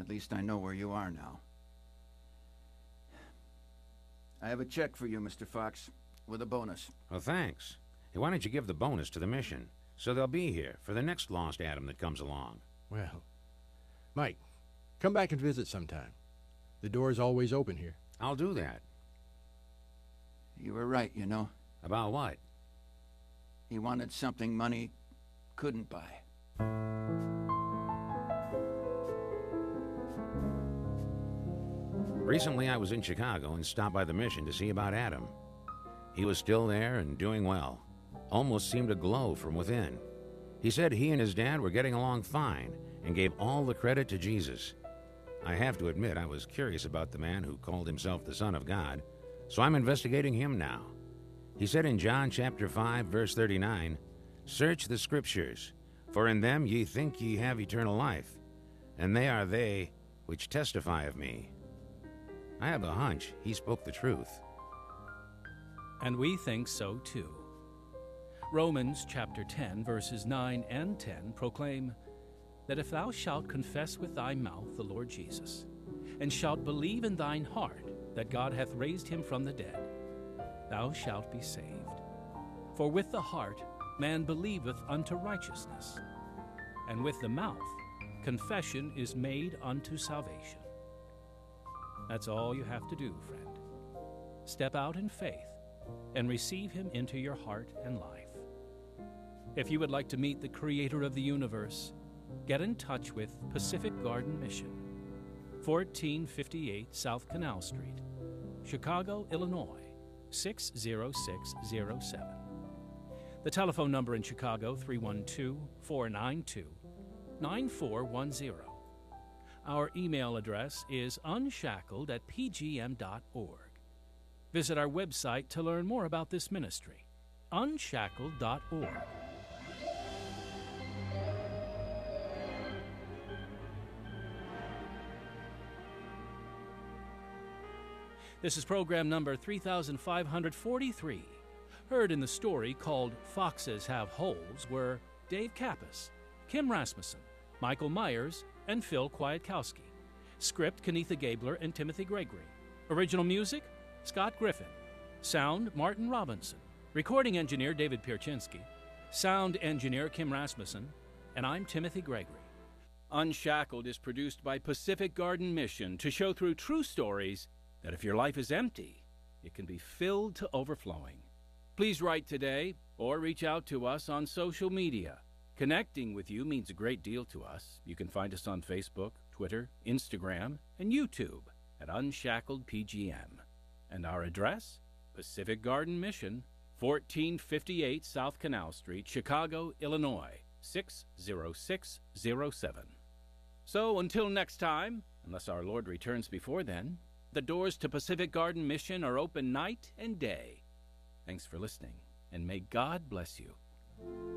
At least I know where you are now. I have a check for you, Mr. Fox, with a bonus. Well, thanks. Hey, why don't you give the bonus to the mission, so they'll be here for the next lost Adam that comes along? Well, Mike, come back and visit sometime. The door's always open here. I'll do that. You were right, you know. About what? He wanted something money couldn't buy. Recently, I was in Chicago and stopped by the mission to see about Adam. He was still there and doing well. Almost seemed to glow from within. He said he and his dad were getting along fine and gave all the credit to Jesus. I have to admit I was curious about the man who called himself the Son of God, so I'm investigating him now. He said in John chapter 5, verse 39, "Search the Scriptures, for in them ye think ye have eternal life, and they are they which testify of me." I have a hunch he spoke the truth. And we think so too. Romans chapter 10, verses 9 and 10 proclaim that if thou shalt confess with thy mouth the Lord Jesus, and shalt believe in thine heart that God hath raised him from the dead, thou shalt be saved. For with the heart man believeth unto righteousness, and with the mouth confession is made unto salvation. That's all you have to do, friend. Step out in faith and receive him into your heart and life. If you would like to meet the Creator of the universe, get in touch with Pacific Garden Mission, 1458 South Canal Street, Chicago, Illinois, 60607. The telephone number in Chicago, 312-492-9410. Our email address is unshackled@pgm.org. Visit our website to learn more about this ministry, unshackled.org. This is program number 3543. Heard in the story called Foxes Have Holes were Dave Kappas, Kim Rasmussen, Michael Myers, and Phil Kwiatkowski. Script, Kenitha Gabler and Timothy Gregory. Original music, Scott Griffin. Sound, Martin Robinson. Recording engineer, David Pierczynski. Sound engineer, Kim Rasmussen. And I'm Timothy Gregory. Unshackled is produced by Pacific Garden Mission to show through true stories that if your life is empty, it can be filled to overflowing. Please write today or reach out to us on social media. Connecting with you means a great deal to us. You can find us on Facebook, Twitter, Instagram, and YouTube at Unshackled PGM. And our address, Pacific Garden Mission, 1458 South Canal Street, Chicago, Illinois, 60607. So until next time, unless our Lord returns before then, the doors to Pacific Garden Mission are open night and day. Thanks for listening, and may God bless you.